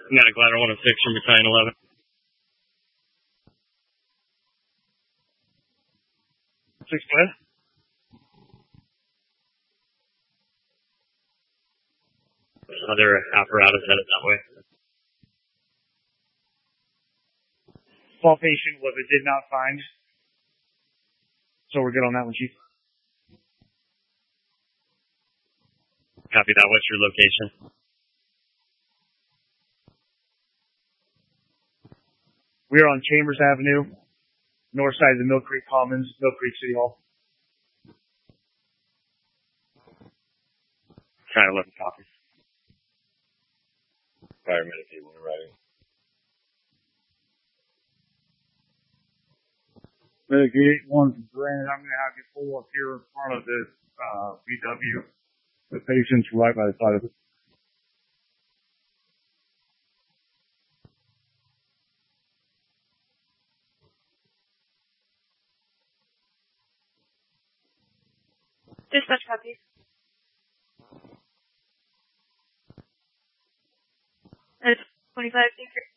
Got a glider 106 from battalion 11. Six play. Other apparatus headed that way. Fall patient was it did not find. So we're good on that one, Chief. Copy that. What's your location? We are on Chambers Avenue, north side of the Mill Creek Commons, Mill Creek City Hall. Trying to look at copies. Fireman, if you want to write it. Medic 81 from Granite, I'm going to have you pull up here in front of this VW. The patient's right by the side of it. Dispatch copy. It's 25, thank you.